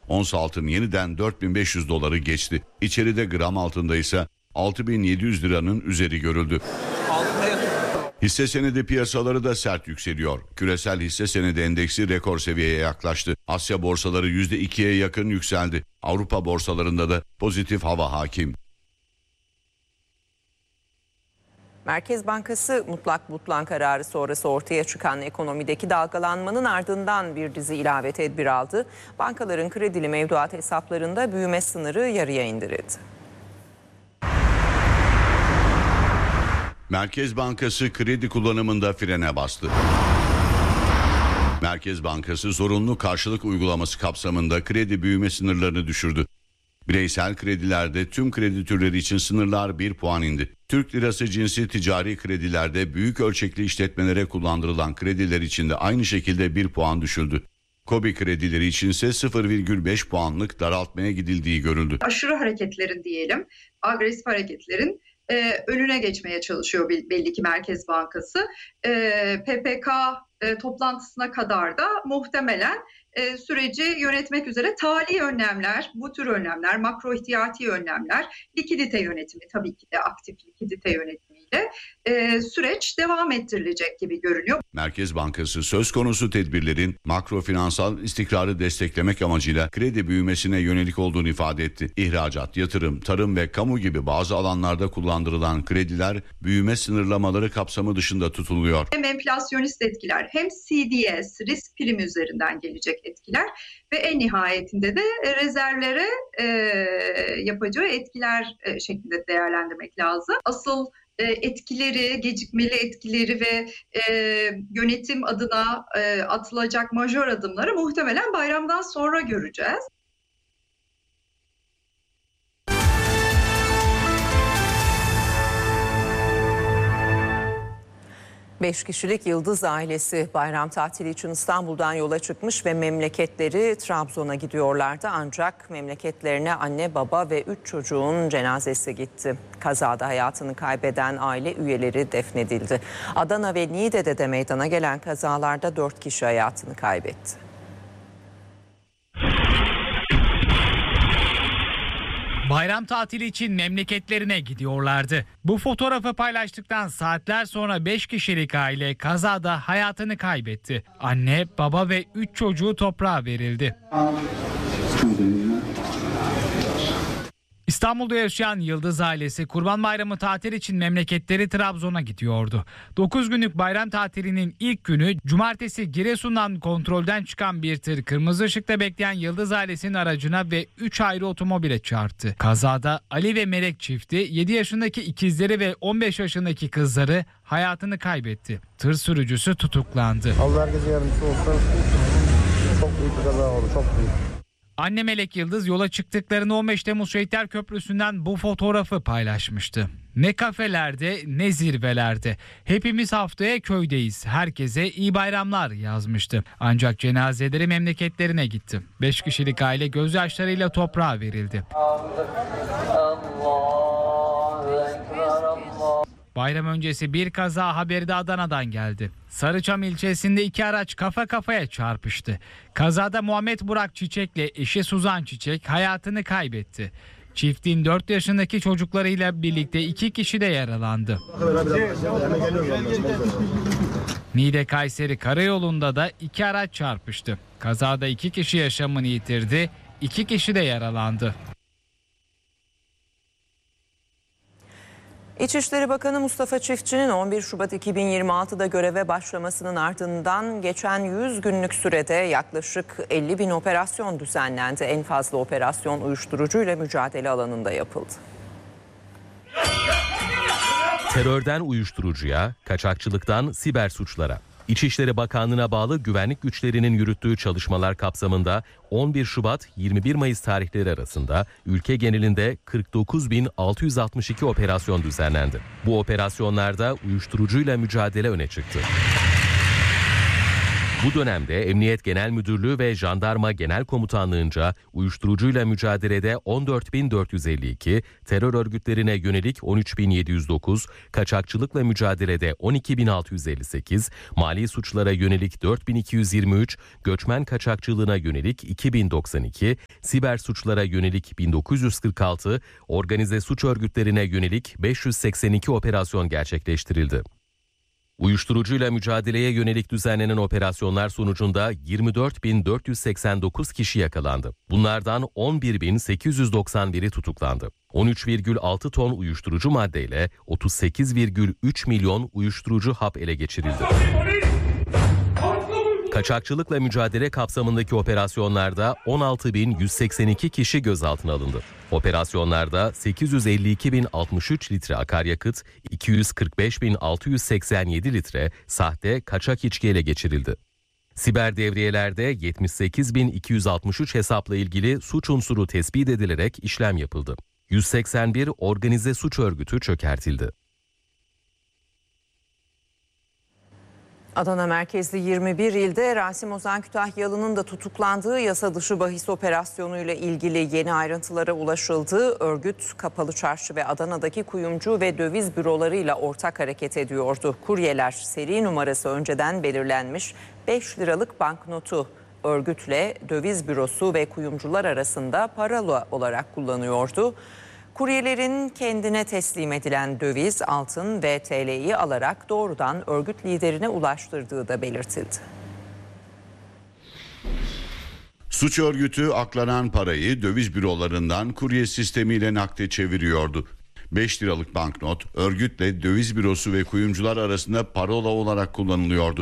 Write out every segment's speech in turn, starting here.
Ons altın yeniden 4500 doları geçti. İçeride gram altında ise 6700 liranın üzeri görüldü. Hisse senedi piyasaları da sert yükseliyor. Küresel hisse senedi endeksi rekor seviyeye yaklaştı. Asya borsaları %2'ye yakın yükseldi. Avrupa borsalarında da pozitif hava hakim. Merkez Bankası mutlak butlan kararı sonrası ortaya çıkan ekonomideki dalgalanmanın ardından bir dizi ilave tedbir aldı. Bankaların kredili mevduat hesaplarında büyüme sınırı yarıya indirildi. Merkez Bankası kredi kullanımında frene bastı. Merkez Bankası zorunlu karşılık uygulaması kapsamında kredi büyüme sınırlarını düşürdü. Bireysel kredilerde tüm kredi türleri için sınırlar 1 puan indi. Türk lirası cinsi ticari kredilerde büyük ölçekli işletmelere kullandırılan krediler için de aynı şekilde 1 puan düşüldü. KOBİ kredileri içinse 0,5 puanlık daraltmaya gidildiği görüldü. Aşırı hareketlerin diyelim, agresif hareketlerin önüne geçmeye çalışıyor belli ki Merkez Bankası. PPK toplantısına kadar da muhtemelen süreci yönetmek üzere tali önlemler, bu tür önlemler, makro ihtiyati önlemler, likidite yönetimi, tabii ki de aktif likidite yönetimiyle süreç devam ettirilecek gibi görünüyor. Merkez Bankası söz konusu tedbirlerin makro finansal istikrarı desteklemek amacıyla kredi büyümesine yönelik olduğunu ifade etti. İhracat, yatırım, tarım ve kamu gibi bazı alanlarda kullandırılan krediler büyüme sınırlamaları kapsamı dışında tutuluyor. Hem enflasyonist etkiler hem CDS, risk primi üzerinden gelecek etkiler ve en nihayetinde de rezervlere yapacağı etkiler şeklinde değerlendirmek lazım. Asıl etkileri, gecikmeli etkileri ve yönetim adına atılacak majör adımları muhtemelen bayramdan sonra göreceğiz. 5 kişilik Yıldız ailesi bayram tatili için İstanbul'dan yola çıkmış ve memleketleri Trabzon'a gidiyorlardı. Ancak memleketlerine anne, baba ve 3 çocuğun cenazesi gitti. Kazada hayatını kaybeden aile üyeleri defnedildi. Adana ve Niğde'de de meydana gelen kazalarda 4 kişi hayatını kaybetti. Bayram tatili için memleketlerine gidiyorlardı. Bu fotoğrafı paylaştıktan saatler sonra 5 kişilik aile kazada hayatını kaybetti. Anne, baba ve 3 çocuğu toprağa verildi. İstanbul'da yaşayan Yıldız ailesi Kurban Bayramı tatil için memleketleri Trabzon'a gidiyordu. 9 günlük bayram tatilinin ilk günü cumartesi Giresun'dan kontrolden çıkan bir tır kırmızı ışıkta bekleyen Yıldız ailesinin aracına ve 3 ayrı otomobile çarptı. Kazada Ali ve Melek çifti 7 yaşındaki ikizleri ve 15 yaşındaki kızları hayatını kaybetti. Tır sürücüsü tutuklandı. Allah herkese yardımcısı olsun. Çok büyük bir kaza oldu, çok büyük. Anne Melek Yıldız yola çıktıklarını 15 Temmuz Şehitler Köprüsü'nden bu fotoğrafı paylaşmıştı. Ne kafelerde ne zirvelerde. Hepimiz haftaya köydeyiz. Herkese iyi bayramlar yazmıştı. Ancak cenazeleri memleketlerine gitti. 5 kişilik aile gözyaşlarıyla toprağa verildi. Bayram öncesi bir kaza haberi de Adana'dan geldi. Sarıçam ilçesinde 2 araç kafa kafaya çarpıştı. Kazada Muhammed Burak Çiçek'le eşi Suzan Çiçek hayatını kaybetti. Çiftin 4 yaşındaki çocuklarıyla birlikte 2 kişi de yaralandı. Niğde Kayseri Karayolu'nda da 2 araç çarpıştı. Kazada 2 kişi yaşamını yitirdi, 2 kişi de yaralandı. İçişleri Bakanı Mustafa Çiftçi'nin 11 Şubat 2026'da göreve başlamasının ardından geçen 100 günlük sürede yaklaşık 50 bin operasyon düzenlendi. En fazla operasyon uyuşturucuyla mücadele alanında yapıldı. Terörden uyuşturucuya, kaçakçılıktan siber suçlara. İçişleri Bakanlığı'na bağlı güvenlik güçlerinin yürüttüğü çalışmalar kapsamında 11 Şubat 21 Mayıs tarihleri arasında ülke genelinde 49.662 operasyon düzenlendi. Bu operasyonlarda uyuşturucuyla mücadele öne çıktı. Bu dönemde Emniyet Genel Müdürlüğü ve Jandarma Genel Komutanlığı'nca uyuşturucuyla mücadelede 14.452, terör örgütlerine yönelik 13.709, kaçakçılıkla mücadelede 12.658, mali suçlara yönelik 4.223, göçmen kaçakçılığına yönelik 2.092, siber suçlara yönelik 1.946, organize suç örgütlerine yönelik 582 operasyon gerçekleştirildi. Uyuşturucuyla mücadeleye yönelik düzenlenen operasyonlar sonucunda 24.489 kişi yakalandı. Bunlardan 11.891'i tutuklandı. 13,6 ton uyuşturucu maddeyle 38,3 milyon uyuşturucu hap ele geçirildi. Kaçakçılıkla mücadele kapsamındaki operasyonlarda 16.182 kişi gözaltına alındı. Operasyonlarda 852.063 litre akaryakıt, 245.687 litre sahte kaçak içki ele geçirildi. Siber devriyelerde 78.263 hesapla ilgili suç unsuru tespit edilerek işlem yapıldı. 181 organize suç örgütü çökertildi. Adana merkezli 21 ilde Rasim Ozan Kütahyalı'nın da tutuklandığı yasa dışı bahis operasyonuyla ilgili yeni ayrıntılara ulaşıldı. Örgüt Kapalı Çarşı ve Adana'daki kuyumcu ve döviz bürolarıyla ortak hareket ediyordu. Kuryeler seri numarası önceden belirlenmiş 5 liralık banknotu örgütle döviz bürosu ve kuyumcular arasında parola olarak kullanıyordu. Kuryelerin kendine teslim edilen döviz, altın ve TL'yi alarak doğrudan örgüt liderine ulaştırdığı da belirtildi. Suç örgütü aklanan parayı döviz bürolarından kurye sistemiyle nakde çeviriyordu. 5 liralık banknot örgütle döviz bürosu ve kuyumcular arasında parola olarak kullanılıyordu.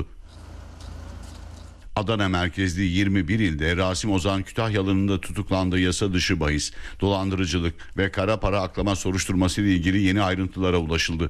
Adana merkezli 21 ilde Rasim Ozan Kütahyalı'nın da tutuklandığı yasa dışı bahis, dolandırıcılık ve kara para aklama soruşturması ile ilgili yeni ayrıntılara ulaşıldı.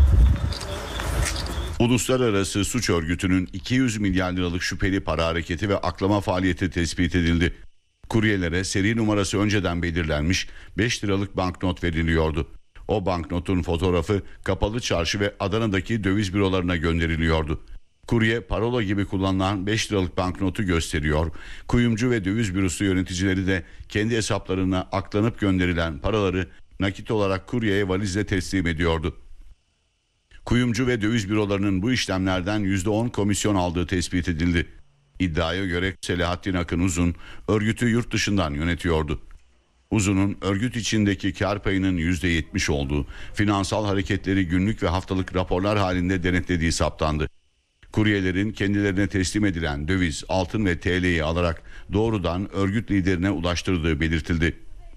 Uluslararası suç örgütünün 200 milyar liralık şüpheli para hareketi ve aklama faaliyeti tespit edildi. Kuryelere seri numarası önceden belirlenmiş 5 liralık banknot veriliyordu. O banknotun fotoğrafı Kapalı Çarşı ve Adana'daki döviz bürolarına gönderiliyordu. Kurye parola gibi kullanılan 5 liralık banknotu gösteriyor. Kuyumcu ve döviz bürosu yöneticileri de kendi hesaplarına aklanıp gönderilen paraları nakit olarak kuryeye valizle teslim ediyordu. Kuyumcu ve döviz bürolarının bu işlemlerden %10 komisyon aldığı tespit edildi. İddiaya göre Selahattin Akın Uzun örgütü yurt dışından yönetiyordu. Uzun'un örgüt içindeki kar payının %70 olduğu, finansal hareketleri günlük ve haftalık raporlar halinde denetlediği saptandı. Kuryelerin kendilerine teslim edilen döviz, altın ve TL'yi alarak doğrudan örgüt liderine ulaştırdığı belirtildi.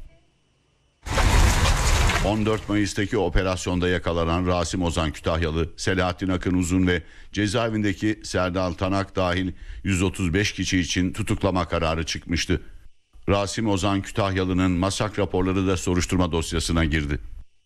14 Mayıs'taki operasyonda yakalanan Rasim Ozan Kütahyalı, Selahattin Akın Uzun ve cezaevindeki Serdal Tanak dahil 135 kişi için tutuklama kararı çıkmıştı. Rasim Ozan Kütahyalı'nın masak raporları da soruşturma dosyasına girdi.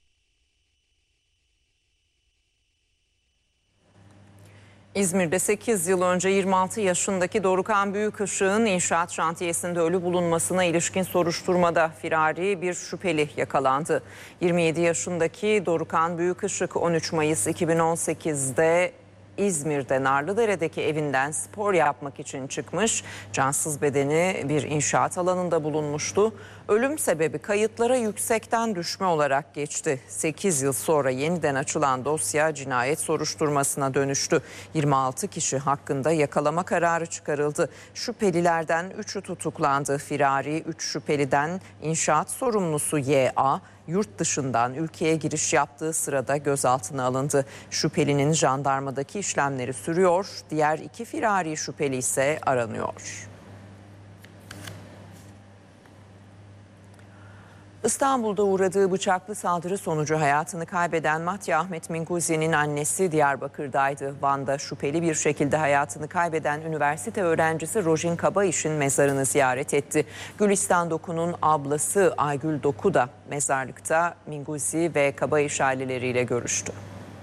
İzmir'de 8 yıl önce 26 yaşındaki Dorukhan Büyükışık'ın inşaat şantiyesinde ölü bulunmasına ilişkin soruşturmada firari bir şüpheli yakalandı. 27 yaşındaki Dorukhan Büyükışık 13 Mayıs 2018'de İzmir'de Narlıdere'deki evinden spor yapmak için çıkmış. Cansız bedeni bir inşaat alanında bulunmuştu. Ölüm sebebi kayıtlara yüksekten düşme olarak geçti. 8 yıl sonra yeniden açılan dosya cinayet soruşturmasına dönüştü. 26 kişi hakkında yakalama kararı çıkarıldı. Şüphelilerden 3'ü tutuklandı. Firari 3 şüpheliden inşaat sorumlusu Y.A. yurt dışından ülkeye giriş yaptığı sırada gözaltına alındı. Şüphelinin jandarmadaki işlemleri sürüyor. Diğer 2 firari şüpheli ise aranıyor. İstanbul'da uğradığı bıçaklı saldırı sonucu hayatını kaybeden Matya Ahmet Minguzi'nin annesi Diyarbakır'daydı. Van'da şüpheli bir şekilde hayatını kaybeden üniversite öğrencisi Rojin Kabayiş'in mezarını ziyaret etti. Gülistan Doku'nun ablası Aygül Doku da mezarlıkta Minguzi ve Kabayiş aileleriyle görüştü.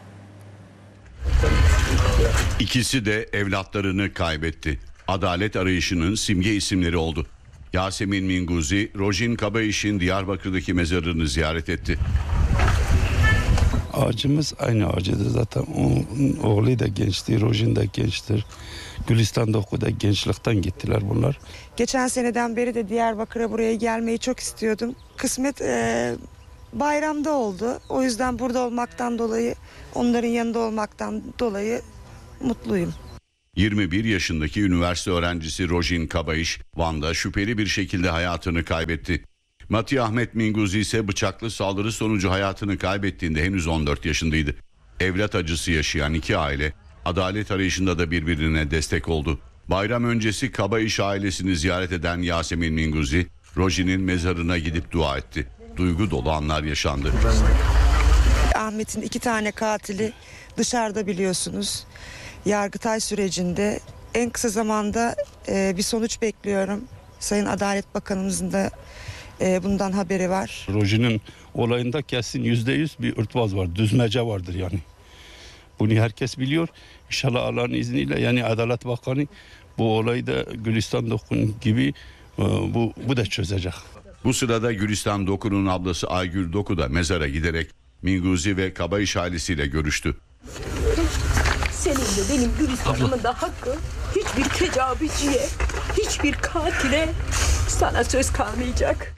İkisi de evlatlarını kaybetti. Adalet arayışının simge isimleri oldu. Yasemin Minguzi, Rojin Kabayiş'in Diyarbakır'daki mezarını ziyaret etti. Ağacımız aynı ağacıdır zaten. Onun oğlu da gençti, Rojin de gençtir. Gülistan Doku da gençlikten gittiler bunlar. Geçen seneden beri de Diyarbakır'a buraya gelmeyi çok istiyordum. Kısmet bayramda oldu. O yüzden burada olmaktan dolayı, onların yanında olmaktan dolayı mutluyum. 21 yaşındaki üniversite öğrencisi Rojin Kabayış, Van'da şüpheli bir şekilde hayatını kaybetti. Mati Ahmet Minguzi ise bıçaklı saldırı sonucu hayatını kaybettiğinde henüz 14 yaşındaydı. Evlat acısı yaşayan iki aile, adalet arayışında da birbirine destek oldu. Bayram öncesi Kabayış ailesini ziyaret eden Yasemin Minguzi, Rojin'in mezarına gidip dua etti. Duygu dolu anlar yaşandı. Ahmet'in 2 tane katili dışarıda biliyorsunuz. Yargıtay sürecinde en kısa zamanda bir sonuç bekliyorum. Sayın Adalet Bakanımızın da bundan haberi var. Rojin'in olayında kesin %100 bir örtbas var, düzmece vardır yani. Bunu herkes biliyor. İnşallah Allah'ın izniyle yani Adalet Bakanı bu olayı da Gülistan Dokun gibi bu da çözecek. Bu sırada Gülistan Doku'nun ablası Aygül Doku da mezara giderek Minguzi ve Kabayış ailesiyle görüştü. Senin de benim Gülistan'ımın da hakkı hiçbir tecavüzcüye, hiçbir katile sana söz kalmayacak.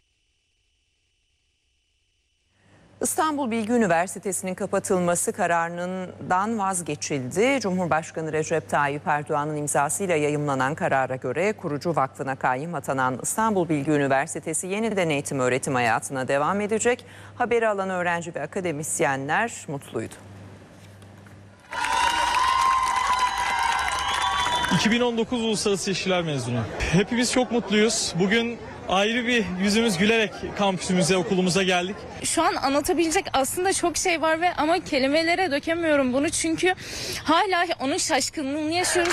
İstanbul Bilgi Üniversitesi'nin kapatılması kararından vazgeçildi. Cumhurbaşkanı Recep Tayyip Erdoğan'ın imzasıyla yayımlanan karara göre kurucu vakfına kayyım atanan İstanbul Bilgi Üniversitesi yeniden eğitim öğretim hayatına devam edecek. Haberi alan öğrenci ve akademisyenler mutluydu. 2019 Uluslararası İlişkiler mezunu. Hepimiz çok mutluyuz. Bugün ayrı bir yüzümüz gülerek kampüsümüze, okulumuza geldik. Şu an anlatabilecek aslında çok şey var ve ama kelimelere dökemiyorum bunu çünkü hala onun şaşkınlığını yaşıyoruz.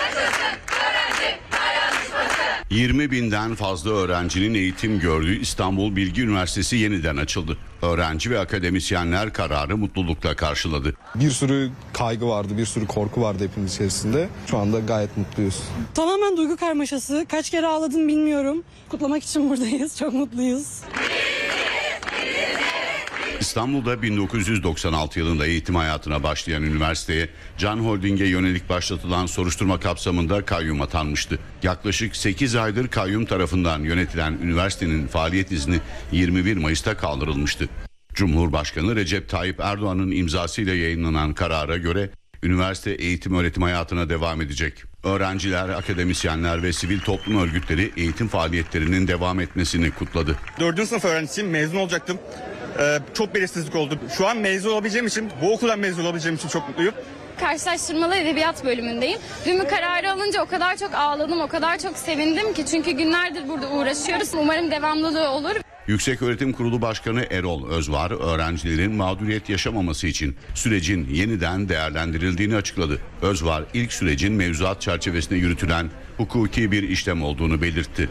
20 binden fazla öğrencinin eğitim gördüğü İstanbul Bilgi Üniversitesi yeniden açıldı. Öğrenci ve akademisyenler kararı mutlulukla karşıladı. Bir sürü kaygı vardı, bir sürü korku vardı hepimiz içerisinde. Şu anda gayet mutluyuz. Tamamen duygu karmaşası. Kaç kere ağladım bilmiyorum. Kutlamak için buradayız. Çok mutluyuz. İstanbul'da 1996 yılında eğitim hayatına başlayan üniversiteye Can Holding'e yönelik başlatılan soruşturma kapsamında kayyum atanmıştı. Yaklaşık 8 aydır kayyum tarafından yönetilen üniversitenin faaliyet izni 21 Mayıs'ta kaldırılmıştı. Cumhurbaşkanı Recep Tayyip Erdoğan'ın imzasıyla yayınlanan karara göre üniversite eğitim öğretim hayatına devam edecek. Öğrenciler, akademisyenler ve sivil toplum örgütleri eğitim faaliyetlerinin devam etmesini kutladı. 4. sınıf öğrencisiyim, mezun olacaktım. Çok belirsizlik oldu. Şu an mezun olabileceğim için, bu okuldan mezun olabileceğim için çok mutluyum. Karşılaştırmalı edebiyat bölümündeyim. Dün bu kararı alınca o kadar çok ağladım, o kadar çok sevindim ki çünkü günlerdir burada uğraşıyoruz. Umarım devamlılığı olur. Yükseköğretim Kurulu Başkanı Erol Özvar, öğrencilerin mağduriyet yaşamaması için sürecin yeniden değerlendirildiğini açıkladı. Özvar, ilk sürecin mevzuat çerçevesinde yürütülen hukuki bir işlem olduğunu belirtti.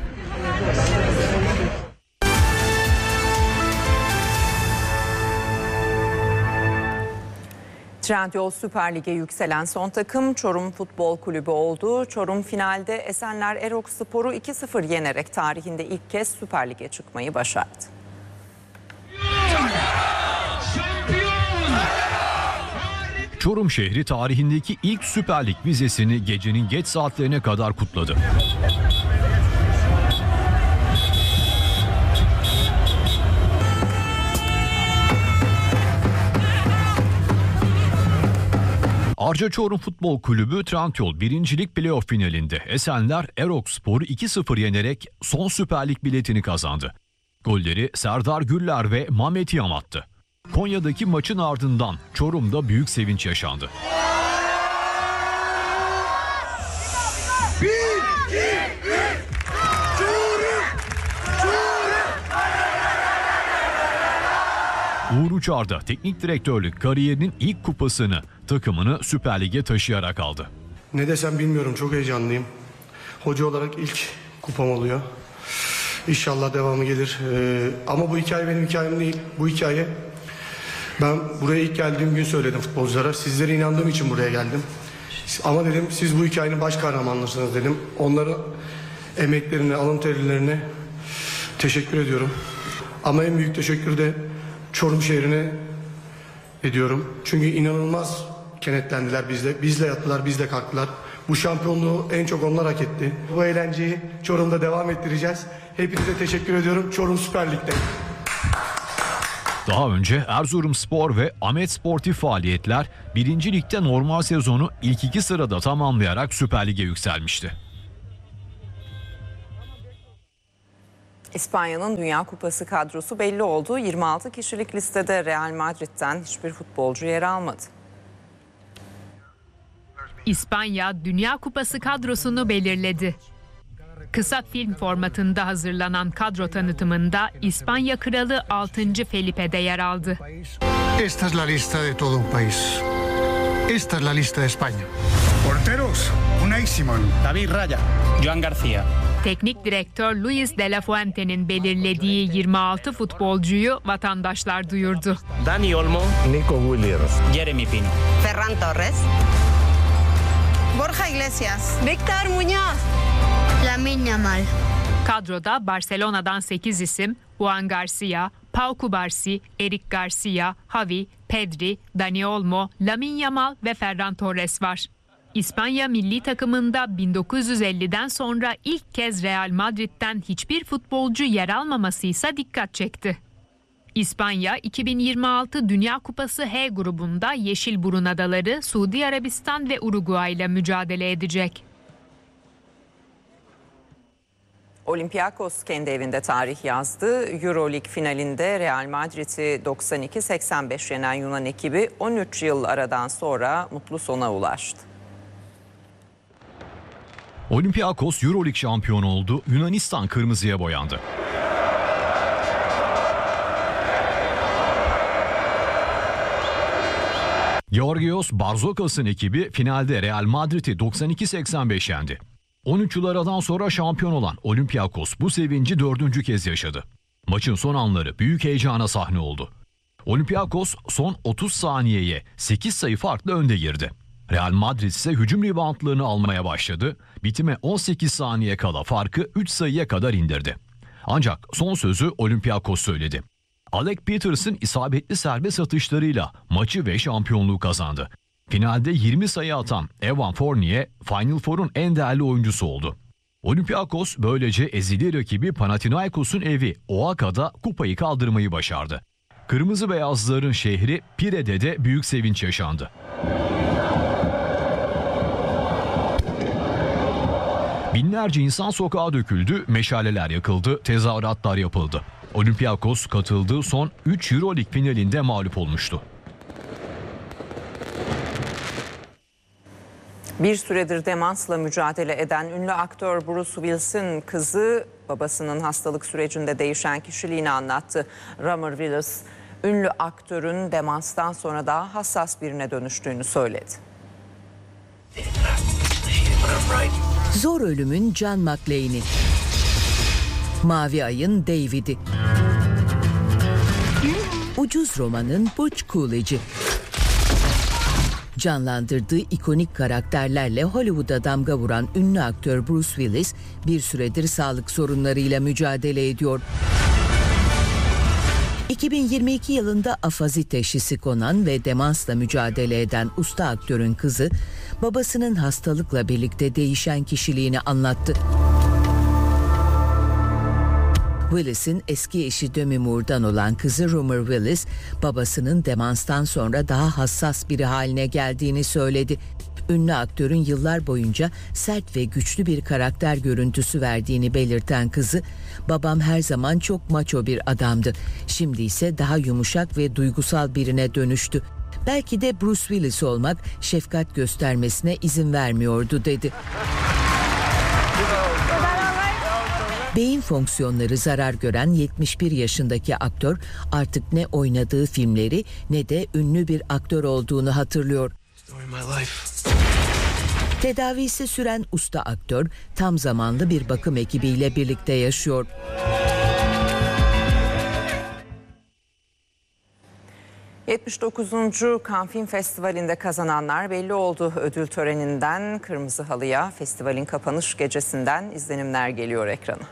Trendyol Süper Lig'e yükselen son takım Çorum Futbol Kulübü oldu. Çorum finalde Esenler Erokspor'u 2-0 yenerek tarihinde ilk kez Süper Lig'e çıkmayı başardı. Çorum şehri tarihindeki ilk Süper Lig vizesini gecenin geç saatlerine kadar kutladı. Arca Çorum Futbol Kulübü Trendyol 1. Lig playoff finalinde Esenler Erokspor'u 2-0 yenerek son Süper Lig biletini kazandı. Golleri Serdar Güller ve Mehmet Yam attı. Konya'daki maçın ardından Çorum'da büyük sevinç yaşandı. Uğur Uçar da teknik direktörlük kariyerinin ilk kupasını, takımını Süper Lig'e taşıyarak aldı. Ne desem bilmiyorum, çok heyecanlıyım. Hoca olarak ilk kupam oluyor. İnşallah devamı gelir. Ama bu hikaye benim hikayem değil. Bu hikaye, ben buraya ilk geldiğim gün söyledim futbolculara. Sizlere inandığım için buraya geldim. Ama dedim siz bu hikayenin baş kahramanlısınız dedim. Onların emeklerine, alın terilerine teşekkür ediyorum. Ama en büyük teşekkür de Çorum şehrine, ediyorum. Çünkü inanılmaz kenetlendiler bizle. Bizle yattılar, bizle kalktılar. Bu şampiyonluğu en çok onlar hak etti. Bu eğlenceyi Çorum'da devam ettireceğiz. Hepinize teşekkür ediyorum. Çorum Süper Lig'de. Daha önce Erzurumspor ve Ahmet Sportif Faaliyetler 1. Lig'de normal sezonu ilk 2 sırada tamamlayarak Süper Lig'e yükselmişti. İspanya'nın Dünya Kupası kadrosu belli oldu. 26 kişilik listede Real Madrid'den hiçbir futbolcu yer almadı. İspanya Dünya Kupası kadrosunu belirledi. Kısa film formatında hazırlanan kadro tanıtımında İspanya Kralı 6. Felipe de yer aldı. Esta es la lista de todo un país. Esta es la lista de España. Porteros, Unai Simón, David Raya, Joan García. Teknik direktör Luis de la Fuente'nin belirlediği 26 futbolcuyu vatandaşlar duyurdu. Dani Olmo, Nico Williams, Jeremy Pino, Ferran Torres, Borja Iglesias, Víctor Muñoz, Lamine Yamal. Kadroda Barcelona'dan 8 isim Juan Garcia, Pau Cubarsí, Eric Garcia, Xavi, Pedri, Dani Olmo, Lamine Yamal ve Ferran Torres var. İspanya milli takımında 1950'den sonra ilk kez Real Madrid'den hiçbir futbolcu yer almaması ise dikkat çekti. İspanya 2026 Dünya Kupası H grubunda Yeşilburun Adaları, Suudi Arabistan ve Uruguay ile mücadele edecek. Olympiakos kendi evinde tarih yazdı. Euroleague finalinde Real Madrid'i 92-85 yenen Yunan ekibi 13 yıl aradan sonra mutlu sona ulaştı. Olympiakos Euroleague şampiyonu oldu. Yunanistan kırmızıya boyandı. Georgios Barzokas'ın ekibi finalde Real Madrid'i 92-85 yendi. 13 yıl aradan sonra şampiyon olan Olympiakos bu sevinci 4. kez yaşadı. Maçın son anları büyük heyecana sahne oldu. Olympiakos son 30 saniyeye 8 sayı farklı önde girdi. Real Madrid ise hücum reboundlarını almaya başladı. Bitime 18 saniye kala farkı 3 sayıya kadar indirdi. Ancak son sözü Olympiakos söyledi. Alec Peters'ın isabetli serbest atışlarıyla maçı ve şampiyonluğu kazandı. Finalde 20 sayı atan Evan Fournier, Final Four'un en değerli oyuncusu oldu. Olympiakos böylece ezeli rakibi Panathinaikos'un evi Oaxaca'da kupayı kaldırmayı başardı. Kırmızı beyazların şehri Pire'de de büyük sevinç yaşandı. Binlerce insan sokağa döküldü, meşaleler yakıldı, tezahüratlar yapıldı. Olympiakos katıldığı son 3 Euroleague finalinde mağlup olmuştu. Bir süredir demansla mücadele eden ünlü aktör Bruce Willis'in kızı babasının hastalık sürecinde değişen kişiliğini anlattı. Rumor Willis, ünlü aktörün demanstan sonra daha hassas birine dönüştüğünü söyledi. Zor Ölüm'ün John McClane'i, Mavi Ay'ın David'i, Ucuz Roman'ın Butch Coolidge'i. Canlandırdığı ikonik karakterlerle Hollywood'a damga vuran ünlü aktör Bruce Willis bir süredir sağlık sorunlarıyla mücadele ediyor. 2022 yılında afazi teşhisi konan ve demansla mücadele eden usta aktörün kızı, babasının hastalıkla birlikte değişen kişiliğini anlattı. Willis'in eski eşi Demi Moore'dan olan kızı Rumor Willis, babasının demanstan sonra daha hassas biri haline geldiğini söyledi. Ünlü aktörün yıllar boyunca sert ve güçlü bir karakter görüntüsü verdiğini belirten kızı, "Babam her zaman çok maço bir adamdı. Şimdi ise daha yumuşak ve duygusal birine dönüştü. Belki de Bruce Willis olmak şefkat göstermesine izin vermiyordu," dedi. Beyin fonksiyonları zarar gören 71 yaşındaki aktör artık ne oynadığı filmleri ne de ünlü bir aktör olduğunu hatırlıyor. Tedavisi süren usta aktör tam zamanlı bir bakım ekibiyle birlikte yaşıyor. ...79. Cannes Film Festivali'nde kazananlar belli oldu. Ödül töreninden Kırmızı Halı'ya, festivalin kapanış gecesinden izlenimler geliyor ekrana.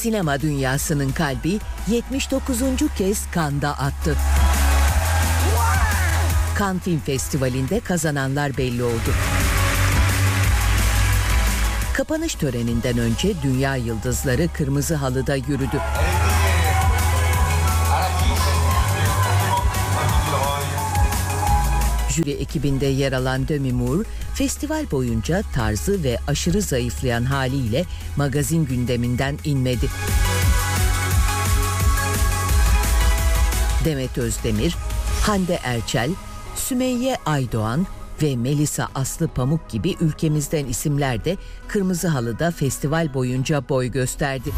Sinema dünyasının kalbi 79. kez Cannes'da attı. Cannes Film Festivali'nde kazananlar belli oldu. Kapanış töreninden önce dünya yıldızları kırmızı halıda yürüdü. Jüri ekibinde yer alan Demi Moore, festival boyunca tarzı ve aşırı zayıflayan haliyle magazin gündeminden inmedi. Demet Özdemir, Hande Erçel, Sümeyye Aydoğan ve Melisa Aslı Pamuk gibi ülkemizden isimler de kırmızı halıda festival boyunca boy gösterdi.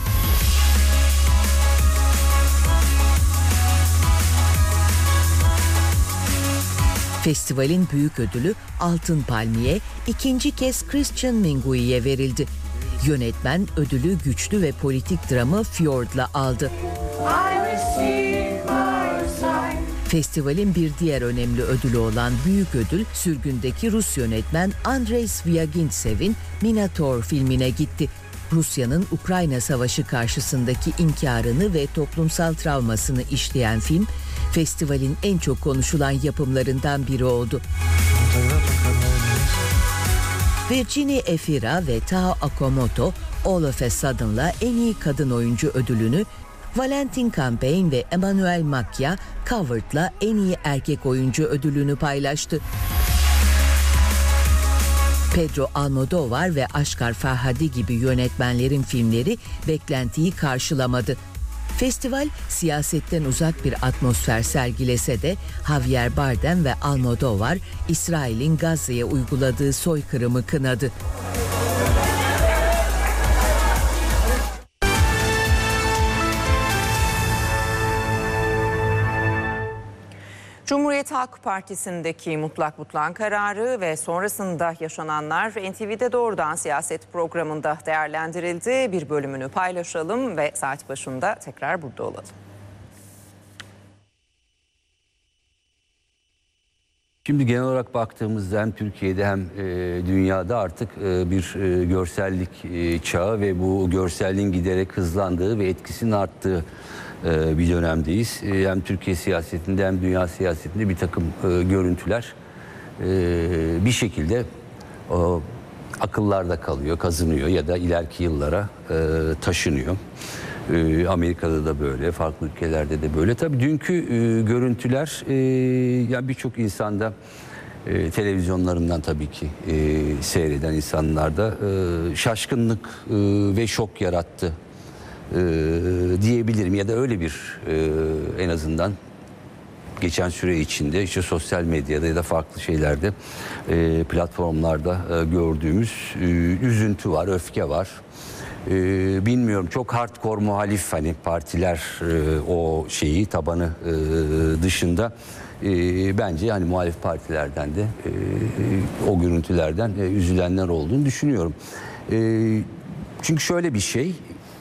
Festivalin büyük ödülü Altın Palmiye ikinci kez Christian Mingui'ye verildi. Yönetmen ödülü güçlü ve politik dramı Fjord'la aldı. Festivalin bir diğer önemli ödülü olan büyük ödül sürgündeki Rus yönetmen Andrei Svyagintsev Minator filmine gitti. Rusya'nın Ukrayna Savaşı karşısındaki inkarını ve toplumsal travmasını işleyen film, festivalin en çok konuşulan yapımlarından biri oldu. Virginie Efira ve Tao Okamoto, All of a Sudden'la en iyi kadın oyuncu ödülünü, Valentin Campaign ve Emmanuel Macchia, Covered'la en iyi erkek oyuncu ödülünü paylaştı. Pedro Almodovar ve Asghar Farhadi gibi yönetmenlerin filmleri beklentiyi karşılamadı. Festival siyasetten uzak bir atmosfer sergilese de Javier Bardem ve Almodovar İsrail'in Gazze'ye uyguladığı soykırımı kınadı. Cumhuriyet Halk Partisi'ndeki mutlak butlan kararı ve sonrasında yaşananlar NTV'de Doğrudan Siyaset programında değerlendirildi. Bir bölümünü paylaşalım ve saat başında tekrar burada olalım. Şimdi genel olarak baktığımızda hem Türkiye'de hem dünyada artık bir görsellik çağı ve bu görselliğin giderek hızlandığı ve etkisinin arttığı bir dönemdeyiz. Hem Türkiye siyasetinde hem dünya siyasetinde bir takım görüntüler bir şekilde akıllarda kalıyor, kazınıyor ya da ileriki yıllara taşınıyor. Amerika'da da böyle, farklı ülkelerde de böyle. Tabii dünkü görüntüler yani birçok insanda televizyonlarından tabii ki seyreden insanlarda şaşkınlık ve şok yarattı diyebilirim ya da öyle bir en azından geçen süre içinde işte sosyal medyada ya da farklı şeylerde platformlarda gördüğümüz üzüntü var, öfke var. Bilmiyorum, çok hardcore muhalif hani partiler o şeyi tabanı dışında bence hani muhalif partilerden de o görüntülerden üzülenler olduğunu düşünüyorum. Çünkü şöyle bir şey,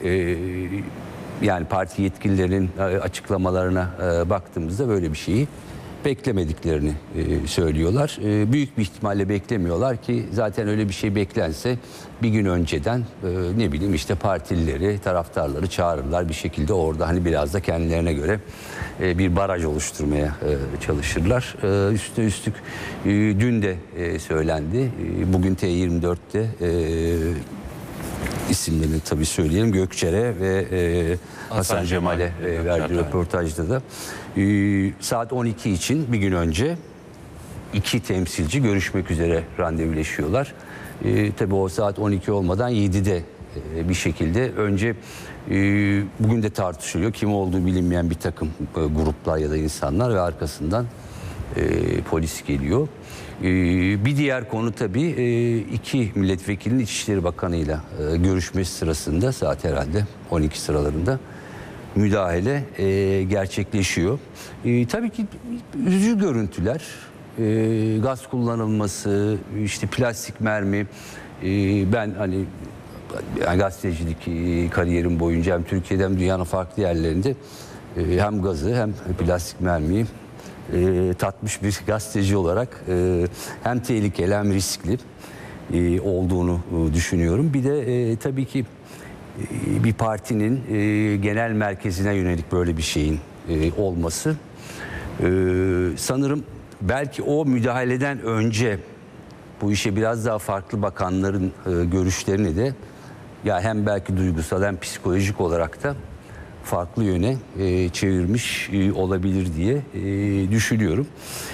yani parti yetkililerinin açıklamalarına baktığımızda böyle bir şeyi beklemediklerini söylüyorlar. Büyük bir ihtimalle beklemiyorlar ki zaten öyle bir şey beklense bir gün önceden ne bileyim işte partilileri, taraftarları çağırırlar bir şekilde orada hani biraz da kendilerine göre bir baraj oluşturmaya çalışırlar. Üstüne üstlük dün de söylendi. Bugün T24'te isimlerini tabii söyleyelim. Gökçer'e ve Hasan Cemal'e verdiği röportajda da saat 12 için bir gün önce iki temsilci görüşmek üzere randevuleşiyorlar. Tabii o saat 12 olmadan 7'de bir şekilde önce bugün de tartışılıyor. Kim olduğu bilinmeyen bir takım gruplar ya da insanlar ve arkasından polis geliyor. Bir diğer konu tabii iki milletvekilinin İçişleri Bakanı'yla görüşmesi sırasında saat herhalde 12 sıralarında müdahale gerçekleşiyor. Tabii ki üzücü görüntüler, gaz kullanılması, işte plastik mermi. Ben hani gazetecilik kariyerim boyunca hem Türkiye'de hem dünyanın farklı yerlerinde hem gazı hem plastik mermiyi tatmış bir gazeteci olarak hem tehlikeli hem riskli olduğunu düşünüyorum. Bir de tabii ki bir partinin genel merkezine yönelik böyle bir şeyin olması. Sanırım belki o müdahaleden önce bu işe biraz daha farklı bakanların görüşlerini de ya hem belki duygusal hem psikolojik olarak da farklı yöne çevirmiş olabilir diye düşünüyorum.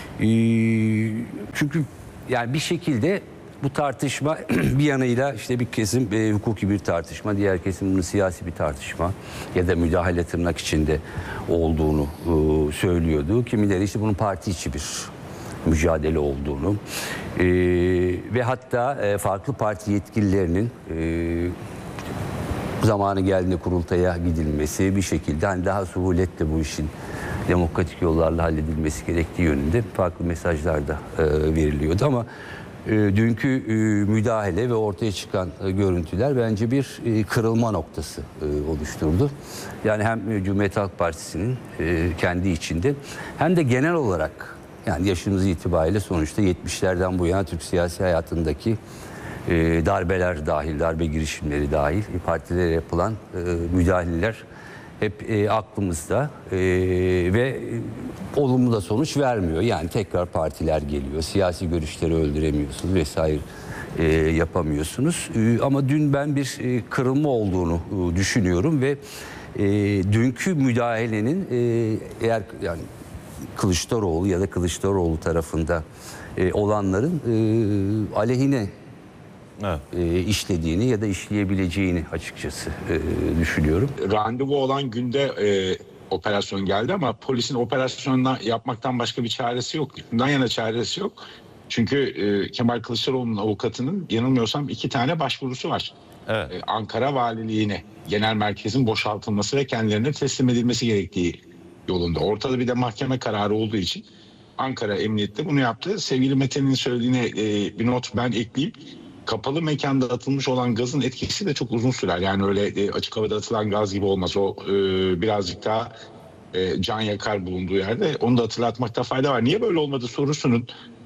Çünkü yani bir şekilde bu tartışma bir yanıyla işte bir kesim hukuki bir tartışma, diğer kesim bunu siyasi bir tartışma ya da müdahale tırnak içinde olduğunu söylüyordu. Kimileri işte bunun parti içi bir mücadele olduğunu ve hatta farklı parti yetkililerinin zamanı geldiğinde kurultaya gidilmesi, bir şekilde hani daha suhuletle bu işin demokratik yollarla halledilmesi gerektiği yönünde farklı mesajlar da veriliyordu ama dünkü müdahale ve ortaya çıkan görüntüler bence bir kırılma noktası oluşturdu. Yani hem Cumhuriyet Halk Partisi'nin kendi içinde hem de genel olarak yani yaşımız itibariyle sonuçta 70'lerden bu yana Türk siyasi hayatındaki darbeler dahil, darbe girişimleri dahil partilere yapılan müdahaleler hep aklımızda ve olumlu da sonuç vermiyor. Yani tekrar partiler geliyor, siyasi görüşleri öldüremiyorsunuz vesaire yapamıyorsunuz. Ama dün ben bir kırılma olduğunu düşünüyorum ve dünkü müdahalenin eğer yani Kılıçdaroğlu ya da Kılıçdaroğlu tarafında olanların aleyhine işlediğini ya da işleyebileceğini açıkçası düşünüyorum. Randevu olan günde operasyon geldi ama polisin operasyonla yapmaktan başka bir çaresi yok. Bundan yana çaresi yok. Çünkü Kemal Kılıçdaroğlu'nun avukatının yanılmıyorsam 2 tane başvurusu var. Evet. Ankara Valiliğine genel merkezin boşaltılması ve kendilerine teslim edilmesi gerektiği yolunda. Ortada bir de mahkeme kararı olduğu için Ankara Emniyet'te bunu yaptı. Sevgili Mete'nin söylediğine bir not ben ekleyeyim. Kapalı mekanda atılmış olan gazın etkisi de çok uzun sürer. Yani öyle açık havada atılan gaz gibi olmaz. O birazcık daha can yakar bulunduğu yerde. Onu da hatırlatmakta fayda var. Niye böyle olmadı sorusunun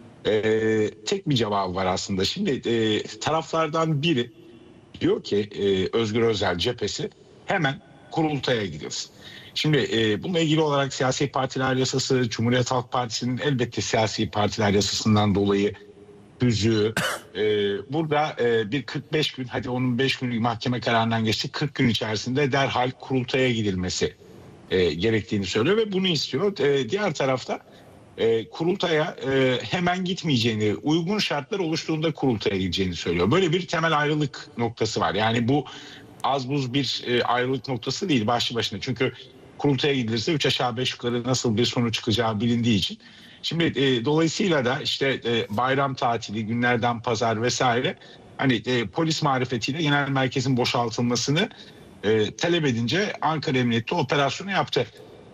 tek bir cevabı var aslında. Şimdi taraflardan biri diyor ki Özgür Özel cephesi hemen kurultaya gidilsin. Şimdi bununla ilgili olarak siyasi partiler yasası, Cumhuriyet Halk Partisi'nin elbette siyasi partiler yasasından dolayı tüzüğü burada bir 45 gün hadi onun 5 günlük mahkeme kararından geçti 40 gün içerisinde derhal kurultaya gidilmesi gerektiğini söylüyor ve bunu istiyor. Diğer tarafta kurultaya hemen gitmeyeceğini, uygun şartlar oluştuğunda kurultaya gideceğini söylüyor. Böyle bir temel ayrılık noktası var. Yani bu az buz bir ayrılık noktası değil başlı başına. Çünkü kurultaya gidilirse 3 aşağı 5 yukarı nasıl bir sonuç çıkacağı bilindiği için. Şimdi dolayısıyla da işte bayram tatili, günlerden pazar vesaire hani polis marifetiyle genel merkezin boşaltılmasını talep edince Ankara Emniyeti operasyonu yaptı.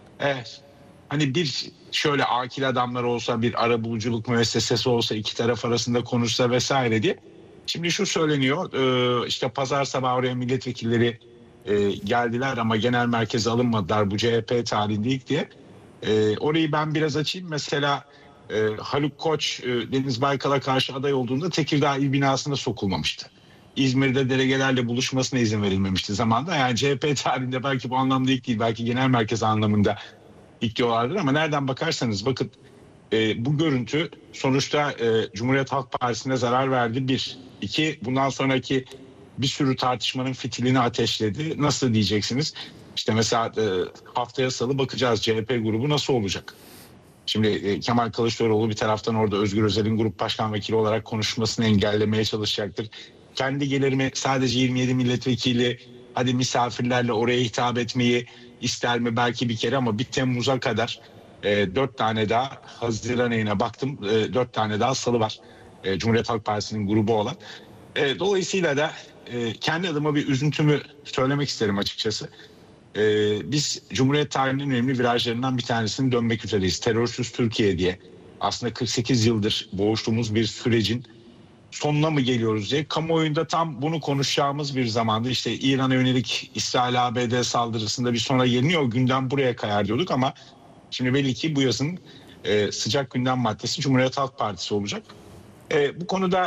Hani bir şöyle akil adamlar olsa, bir arabuluculuk müessesesi olsa, iki taraf arasında konuşsa vesaire diye. Şimdi şu söyleniyor, işte pazar sabahı oraya milletvekilleri geldiler ama genel merkeze alınmadılar bu CHP tarihinde ilk diye. Orayı ben biraz açayım. Mesela Haluk Koç Deniz Baykal'a karşı aday olduğunda Tekirdağ İl binasına sokulmamıştı. İzmir'de delegelerle buluşmasına izin verilmemişti zamanında. Yani CHP tarihinde belki bu anlamda ilk değil, belki genel merkez anlamında ilk diyorlardır ama nereden bakarsanız bakın bu görüntü sonuçta Cumhuriyet Halk Partisi'ne zarar verdi. 1. 2. Bundan sonraki bir sürü tartışmanın fitilini ateşledi. Nasıl diyeceksiniz? İşte mesela haftaya salı bakacağız CHP grubu nasıl olacak? Şimdi Kemal Kılıçdaroğlu bir taraftan orada Özgür Özel'in grup başkan vekili olarak konuşmasını engellemeye çalışacaktır. Kendi gelirimi sadece 27 milletvekili hadi misafirlerle oraya hitap etmeyi ister mi belki bir kere ama bir Temmuz'a kadar 4 tane daha Haziran ayına baktım 4 tane daha salı var. Cumhuriyet Halk Partisi'nin grubu olan. Dolayısıyla da kendi adıma bir üzüntümü söylemek isterim açıkçası. Biz Cumhuriyet tarihinin önemli virajlarından bir tanesini dönmek üzereyiz. Terörsüz Türkiye diye. Aslında 48 yıldır boğuştuğumuz bir sürecin sonuna mı geliyoruz diye. Kamuoyunda tam bunu konuşacağımız bir zamanda işte İran'a yönelik İsrail-ABD saldırısında bir sonra geliniyor. Gündem buraya kayar diyorduk ama şimdi belli ki bu yazın sıcak gündem maddesi Cumhuriyet Halk Partisi olacak. Bu konuda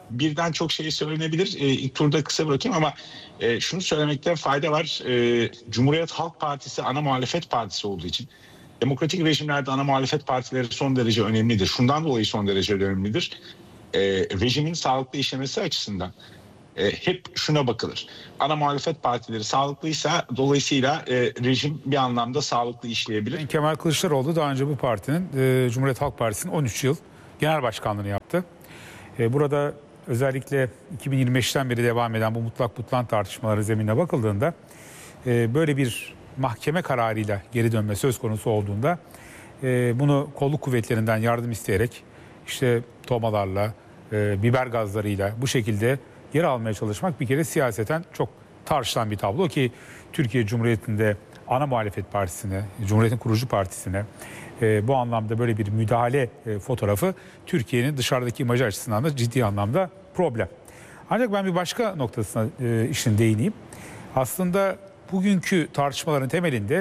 birden çok şey söylenebilir. İlk turda kısa bırakayım ama şunu söylemekte fayda var. Cumhuriyet Halk Partisi ana muhalefet partisi olduğu için demokratik rejimlerde ana muhalefet partileri son derece önemlidir. Şundan dolayı son derece önemlidir. Rejimin sağlıklı işlemesi açısından hep şuna bakılır. Ana muhalefet partileri sağlıklıysa dolayısıyla rejim bir anlamda sağlıklı işleyebilir. Kemal Kılıçdaroğlu daha önce bu partinin Cumhuriyet Halk Partisi'nin 13 yıl genel başkanlığını yaptı. Burada özellikle 2025'ten beri devam eden bu mutlak butlan tartışmaları zeminine bakıldığında böyle bir mahkeme kararıyla geri dönme söz konusu olduğunda bunu kolluk kuvvetlerinden yardım isteyerek işte tomalarla, biber gazlarıyla bu şekilde yer almaya çalışmak bir kere siyaseten çok tartışılan bir tablo ki Türkiye Cumhuriyeti'nde ana muhalefet partisine, Cumhuriyet'in kurucu partisine bu anlamda böyle bir müdahale fotoğrafı Türkiye'nin dışarıdaki imajı açısından da ciddi anlamda problem. Ancak ben bir başka noktasına işin değineyim. Aslında bugünkü tartışmaların temelinde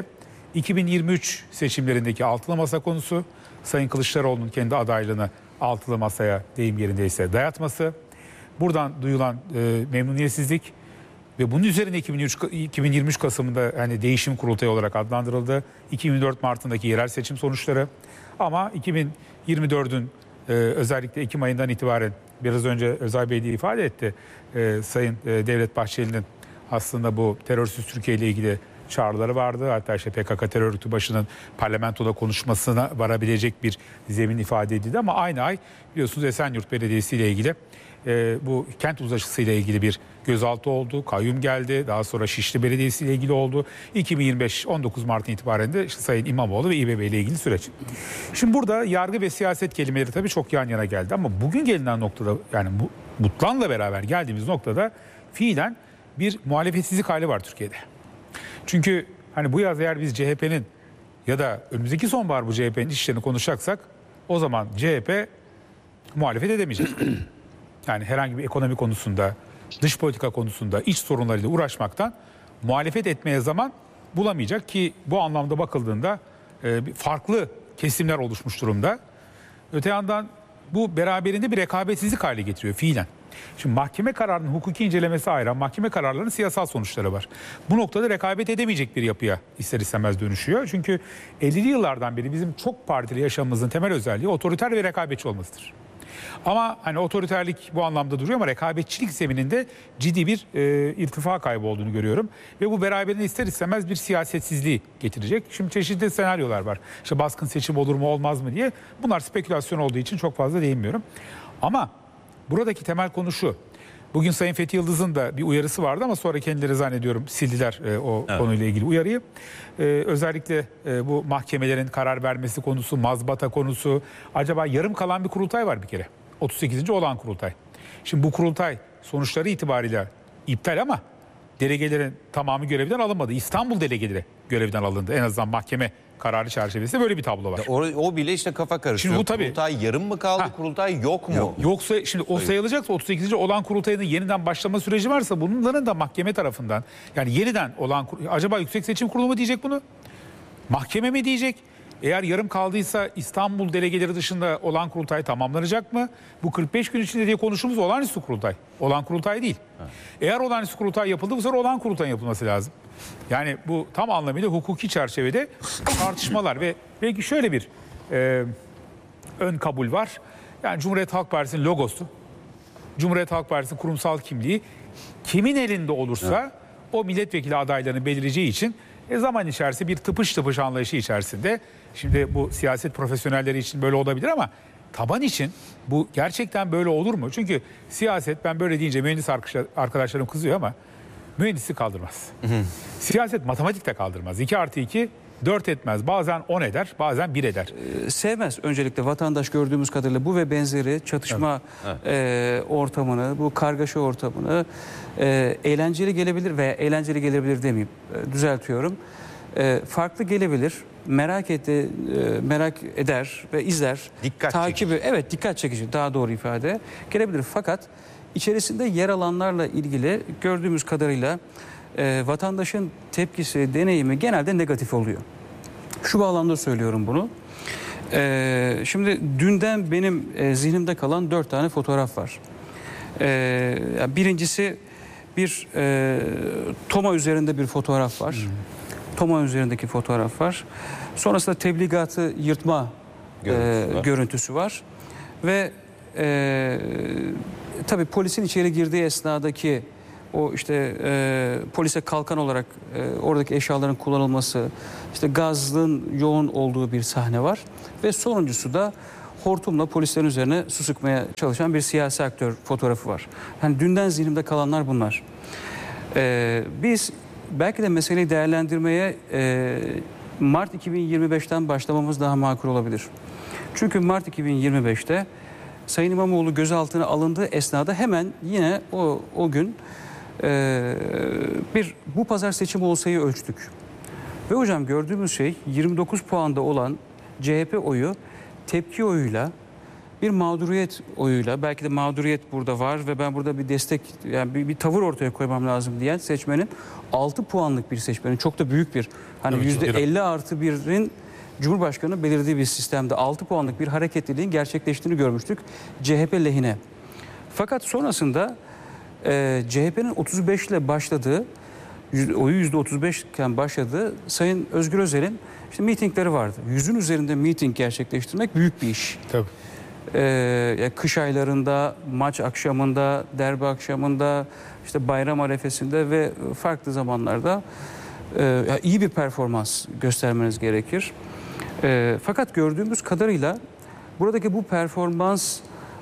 2023 seçimlerindeki altılı masa konusu, Sayın Kılıçdaroğlu'nun kendi adaylığını altılı masaya deyim yerindeyse dayatması, buradan duyulan memnuniyetsizlik ve bunun üzerine 2023 Kasım'da hani değişim kurultayı olarak adlandırıldı. 2024 Mart'ındaki yerel seçim sonuçları ama 2024'ün özellikle Ekim ayından itibaren biraz önce Özay Bey de ifade etti. Sayın Devlet Bahçeli'nin aslında bu terörsüz Türkiye ile ilgili çağrıları vardı. Hatta işte PKK terör örgütü başının parlamentoda konuşmasına varabilecek bir zemin ifade edildi ama aynı ay biliyorsunuz Esenyurt Belediyesi ile ilgili bu kent uzlaşısı ile ilgili bir gözaltı oldu. Kayyum geldi. Daha sonra Şişli Belediyesi ile ilgili oldu. 2025 19 Mart itibaren de işte Sayın İmamoğlu ve İBB ile ilgili süreç. Şimdi burada yargı ve siyaset kelimeleri tabii çok yan yana geldi ama bugün gelinen noktada yani Mutlan'la beraber geldiğimiz noktada fiilen bir muhalefetsizlik hali var Türkiye'de. Çünkü hani bu yaz eğer biz CHP'nin ya da önümüzdeki sonbahar bu CHP'nin işlerini konuşacaksak o zaman CHP muhalefet edemeyecek. Yani herhangi bir ekonomi konusunda, dış politika konusunda, iç sorunlarıyla uğraşmaktan muhalefet etmeye zaman bulamayacak ki bu anlamda bakıldığında farklı kesimler oluşmuş durumda. Öte yandan bu beraberinde bir rekabetsizlik hale getiriyor fiilen. Şimdi mahkeme kararının hukuki incelemesi ayrı, mahkeme kararlarının siyasal sonuçları var. Bu noktada rekabet edemeyecek bir yapıya ister istemez dönüşüyor. Çünkü 50'li yıllardan beri bizim çok partili yaşamımızın temel özelliği otoriter ve rekabetçi olmasıdır. Ama hani otoriterlik bu anlamda duruyor ama rekabetçilik zemininde ciddi bir irtifa kaybı olduğunu görüyorum. Ve bu beraberinde ister istemez bir siyasetsizliği getirecek. Şimdi çeşitli senaryolar var. İşte baskın seçim olur mu olmaz mı diye. Bunlar spekülasyon olduğu için çok fazla değinmiyorum. Ama buradaki temel konu şu. Bugün Sayın Fethi Yıldız'ın da bir uyarısı vardı ama sonra kendileri zannediyorum sildiler o konuyla ilgili uyarıyı. Özellikle bu mahkemelerin karar vermesi konusu, mazbata konusu. Acaba yarım kalan bir kurultay var bir kere. 38. olağan kurultay. Şimdi bu kurultay sonuçları itibariyle iptal ama delegelerin tamamı görevden alınmadı. İstanbul delegeleri görevden alındı. En azından mahkeme kararı çerçevesinde böyle bir tablo var. O bile işte kafa karıştırıyor. Şimdi bu tabii, kurultay yarım mı kaldı? Kurultay yok mu? Yoksa şimdi o sayılacaksa 38. olan kurultayının yeniden başlama süreci varsa bunların da mahkeme tarafından yani yeniden olan acaba Yüksek Seçim Kurulu mu diyecek bunu? Mahkeme mi diyecek? Eğer yarım kaldıysa İstanbul delegeleri dışında olan kurultay tamamlanacak mı? Bu 45 gün içinde diye konuştuğumuz olağanüstü kurultay. Olan kurultay değil. Eğer olağanüstü kurultay yapıldı bu sefer olan kurultayın yapılması lazım. Yani bu tam anlamıyla hukuki çerçevede tartışmalar ve belki şöyle bir ön kabul var. Yani Cumhuriyet Halk Partisi'nin logosu, Cumhuriyet Halk Partisi'nin kurumsal kimliği kimin elinde olursa o milletvekili adaylarını belirleyeceği için zaman içerisinde bir tıpış tıpış anlayışı içerisinde şimdi bu siyaset profesyonelleri için böyle olabilir ama taban için bu gerçekten böyle olur mu? Çünkü siyaset ben böyle deyince mühendis arkadaşlarım kızıyor ama mühendisi kaldırmaz. Siyaset matematik de kaldırmaz. 2+2 4 etmez. Bazen 10 eder, bazen 1 eder. Sevmez öncelikle vatandaş gördüğümüz kadarıyla bu ve benzeri çatışma ortamını, bu kargaşa ortamını eğlenceli gelebilir veya eğlenceli gelebilir demeyeyim. Düzeltiyorum. Farklı gelebilir. Merak eder ve izler. Dikkat çekici daha doğru ifade gelebilir. Fakat içerisinde yer alanlarla ilgili gördüğümüz kadarıyla vatandaşın tepkisi, deneyimi genelde negatif oluyor. Şu bağlamda söylüyorum bunu. Şimdi dünden benim zihnimde kalan 4 tane fotoğraf var. Birincisi bir Toma üzerinde bir fotoğraf var. Toma üzerindeki fotoğraf var. Sonrasında tebligatı yırtma görüntüsü var. Ve tabii polisin içeri girdiği esnadaki o işte polise kalkan olarak oradaki eşyaların kullanılması, işte gazın yoğun olduğu bir sahne var. Ve sonuncusu da hortumla polislerin üzerine su sıkmaya çalışan bir siyasi aktör fotoğrafı var. Yani dünden zihnimde kalanlar bunlar. Biz belki de meseleyi değerlendirmeye Mart 2025'ten başlamamız daha makul olabilir. Çünkü Mart 2025'te Sayın İmamoğlu gözaltına alındığı esnada hemen yine o gün bu pazar seçim olsayı ölçtük. Ve hocam gördüğümüz şey 29 puanda olan CHP oyu tepki oyuyla, bir mağduriyet oyuyla, belki de mağduriyet burada var ve ben burada bir destek, yani bir tavır ortaya koymam lazım diyen seçmenin 6 puanlık bir seçmenin, çok da büyük bir, hani %50+1'in Cumhurbaşkanı belirlediği bir sistemde 6 puanlık bir hareketliliğin gerçekleştiğini görmüştük CHP lehine. Fakat sonrasında CHP'nin 35 ile başladığı, oyu %35 iken başladığı Sayın Özgür Özel'in işte mitingleri vardı. 100'ün üzerinde miting gerçekleştirmek büyük bir iş. Tabii. Kış aylarında, maç akşamında, derbi akşamında, işte bayram arefesinde ve farklı zamanlarda iyi bir performans göstermeniz gerekir. Fakat gördüğümüz kadarıyla buradaki bu performans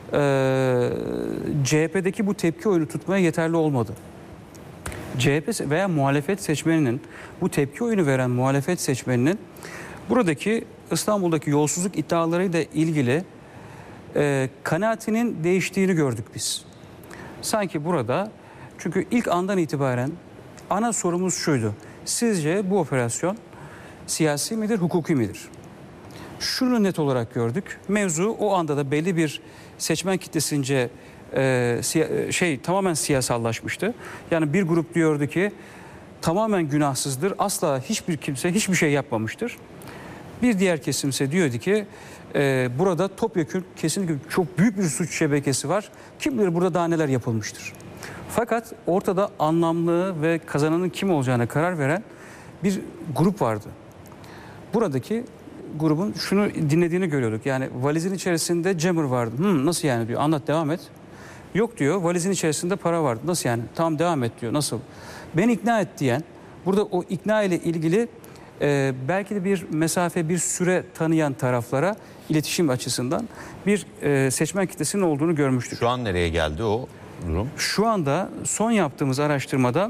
CHP'deki bu tepki oyunu tutmaya yeterli olmadı. CHP veya muhalefet seçmeninin, bu tepki oyunu veren muhalefet seçmeninin buradaki İstanbul'daki yolsuzluk iddialarıyla ilgili kanaatinin değiştiğini gördük biz. Sanki burada, çünkü ilk andan itibaren ana sorumuz şuydu: sizce bu operasyon siyasi midir, hukuki midir? Şunu net olarak gördük. Mevzu o anda da belli bir seçmen kitlesince tamamen siyasallaşmıştı. Yani bir grup diyordu ki tamamen günahsızdır, asla hiçbir kimse hiçbir şey yapmamıştır. Bir diğer kesimse diyordu ki burada topyekün kesinlikle çok büyük bir suç şebekesi var. Kim bilir burada daha neler yapılmıştır. Fakat ortada anlamlı ve kazananın kim olacağına karar veren bir grup vardı. Buradaki grubun şunu dinlediğini görüyorduk. Yani valizin içerisinde jammer vardı. Nasıl yani diyor. Anlat, devam et. Yok diyor, valizin içerisinde para vardı. Nasıl yani? Tamam, devam et diyor. Nasıl? Beni ikna et diyen, burada o ikna ile ilgili belki de bir mesafe, bir süre tanıyan taraflara iletişim açısından bir seçmen kitlesinin olduğunu görmüştük. Şu an nereye geldi o durum? Şu anda son yaptığımız araştırmada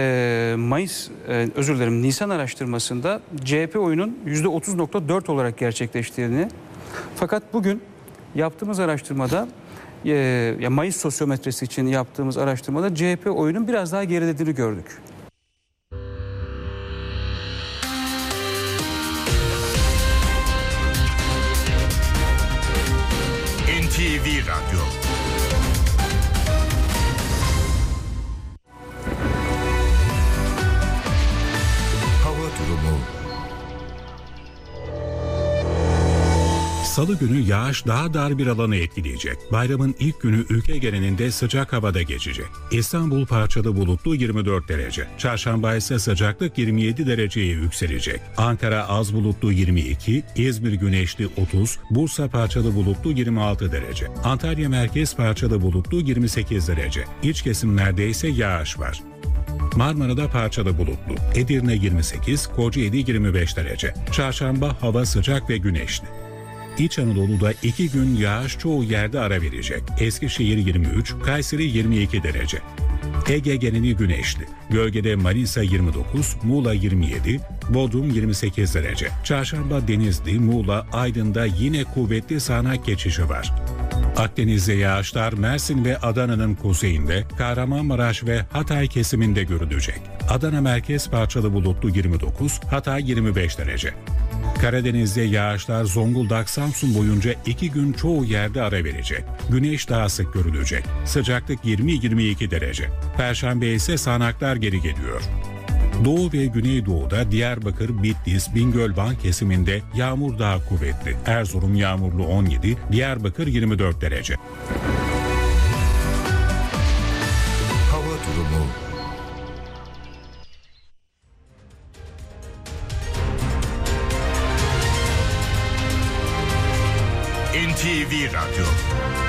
Nisan araştırmasında CHP oyunun %30.4 olarak gerçekleştiğini, fakat bugün yaptığımız araştırmada Mayıs sosyometresi için yaptığımız araştırmada CHP oyunun biraz daha gerilediğini gördük. NTV Radyo. Hava durumu. Salı günü yağış daha dar bir alanı etkileyecek. Bayramın ilk günü ülke genelinde sıcak havada geçecek. İstanbul parçalı bulutlu 24 derece. Çarşamba ise sıcaklık 27 dereceye yükselecek. Ankara az bulutlu 22, İzmir güneşli 30, Bursa parçalı bulutlu 26 derece. Antalya merkez parçalı bulutlu 28 derece. İç kesimlerde ise yağış var. Marmara'da parçalı bulutlu. Edirne 28, Kocaeli 25 derece. Çarşamba hava sıcak ve güneşli. İç Anadolu'da 2 gün yağış çoğu yerde ara verecek. Eskişehir 23, Kayseri 22 derece. Ege geneli güneşli. Bölgede Manisa 29, Muğla 27, Bodrum 28 derece. Çarşamba Denizli, Muğla, Aydın'da yine kuvvetli sağanak geçişi var. Akdeniz'de yağışlar Mersin ve Adana'nın kuzeyinde, Kahramanmaraş ve Hatay kesiminde görülecek. Adana merkez parçalı bulutlu 29, Hatay 25 derece. Karadeniz'de yağışlar Zonguldak, Samsun boyunca 2 gün çoğu yerde ara verecek. Güneş daha sık görülecek. Sıcaklık 20-22 derece. Perşembe ise sağanaklar geri geliyor. Doğu ve Güneydoğu'da Diyarbakır, Bitlis, Bingöl, Van kesiminde yağmur daha kuvvetli. Erzurum yağmurlu 17, Diyarbakır 24 derece. Durumu. NTV Radyo.